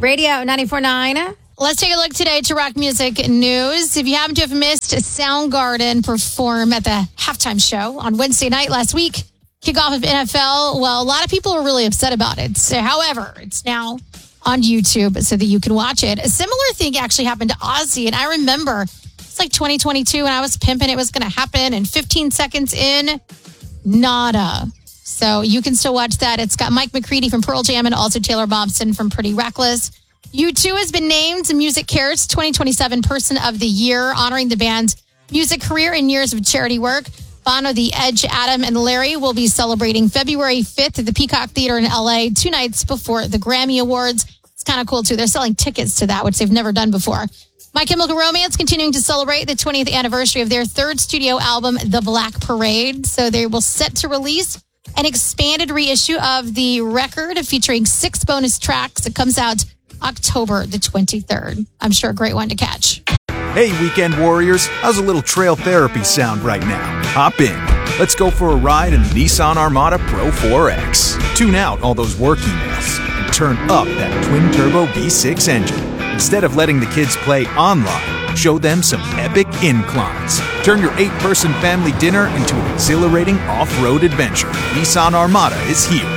Radio 94.9. Let's take a look today to rock music news. If you happen to have missed Soundgarden perform at the halftime show on Wednesday night last week, kickoff of NFL, well, a lot of people are really upset about it. So, however, it's now on YouTube so that you can watch it. A similar thing actually happened to Ozzy, and I remember it's like 2022 and I was pimping it was going to happen, and 15 seconds in, nada. So you can still watch that. It's got Mike McCready from Pearl Jam and also Taylor Momsen from Pretty Reckless. U2 has been named Music Cares 2027 Person of the Year, honoring the band's music career and years of charity work. Bono, The Edge, Adam, and Larry will be celebrating February 5th at the Peacock Theater in LA, 2 nights before the Grammy Awards. It's kind of cool, too. They're selling tickets to that, which they've never done before. My Chemical Romance continuing to celebrate the 20th anniversary of their 3rd studio album, The Black Parade. So they will set to release an expanded reissue of the record featuring 6 bonus tracks. It comes out October the 23rd. I'm sure a great one to catch. Hey, weekend warriors. How's a little trail therapy sound right now? Hop in. Let's go for a ride in the Nissan Armada Pro 4X. Tune out all those work emails and turn up that twin-turbo V6 engine. Instead of letting the kids play online, show them some epic inclines. Turn your 8-person family dinner into an exhilarating off-road adventure. Nissan Armada is here.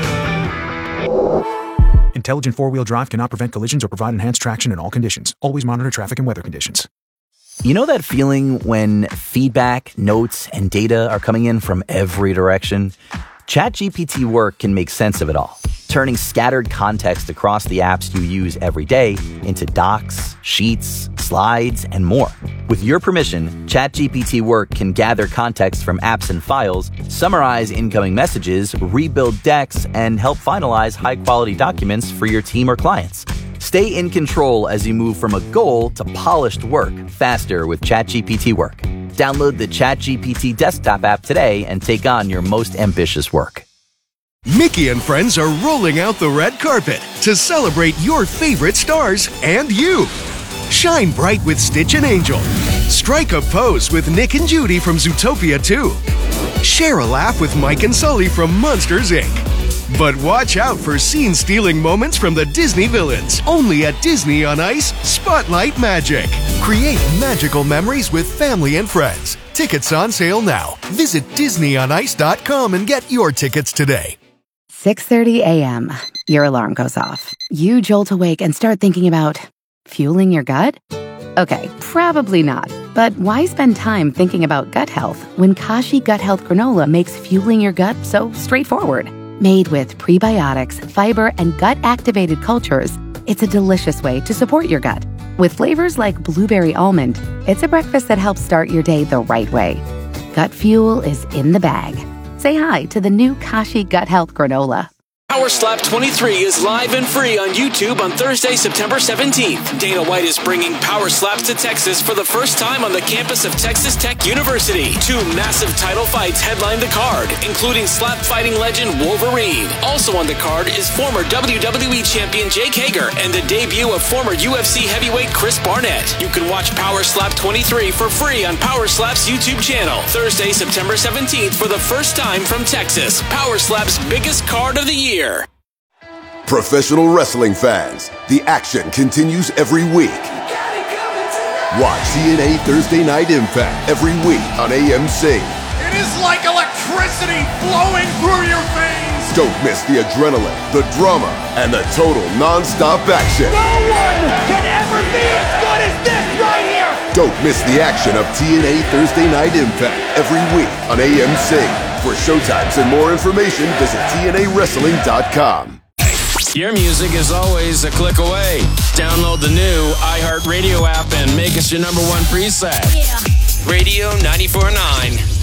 Intelligent 4-wheel drive cannot prevent collisions or provide enhanced traction in all conditions. Always monitor traffic and weather conditions. You know that feeling when feedback, notes, and data are coming in from every direction? ChatGPT Work can make sense of it all, turning scattered context across the apps you use every day into docs, sheets, slides, and more. With your permission, ChatGPT Work can gather context from apps and files, summarize incoming messages, rebuild decks, and help finalize high-quality documents for your team or clients. Stay in control as you move from a goal to polished work faster with ChatGPT Work. Download the ChatGPT desktop app today and take on your most ambitious work. Mickey and friends are rolling out the red carpet to celebrate your favorite stars and you. Shine bright with Stitch and Angel. Strike a pose with Nick and Judy from Zootopia 2. Share a laugh with Mike and Sully from Monsters, Inc. But watch out for scene-stealing moments from the Disney villains. Only at Disney on Ice Spotlight Magic. Create magical memories with family and friends. Tickets on sale now. Visit DisneyOnIce.com and get your tickets today. 6:30 a.m. Your alarm goes off. You jolt awake and start thinking about fueling your gut? Okay, probably not. But why spend time thinking about gut health when Kashi Gut Health Granola makes fueling your gut so straightforward? Made with prebiotics, fiber, and gut-activated cultures, it's a delicious way to support your gut. With flavors like blueberry almond, it's a breakfast that helps start your day the right way. Gut fuel is in the bag. Say hi to the new Kashi Gut Health Granola. Power Slap 23 is live and free on YouTube on Thursday, September 17th. Dana White is bringing Power Slaps to Texas for the first time on the campus of Texas Tech University. 2 massive title fights headline the card, including slap fighting legend Wolverine. Also on the card is former WWE champion Jake Hager and the debut of former UFC heavyweight Chris Barnett. You can watch Power Slap 23 for free on Power Slap's YouTube channel. Thursday, September 17th for the first time from Texas. Power Slap's biggest card of the year. Professional wrestling fans, the action continues every week. Watch TNA Thursday Night Impact every week on AMC. It is like electricity flowing through your veins. Don't miss the adrenaline, the drama, and the total non-stop action. No one can ever be as good as this right here. Don't miss the action of TNA Thursday Night Impact every week on AMC. For showtimes and more information, visit TNAWrestling.com. Your music is always a click away. Download the new iHeartRadio app and make us your #1 preset. Yeah. Radio 94.9.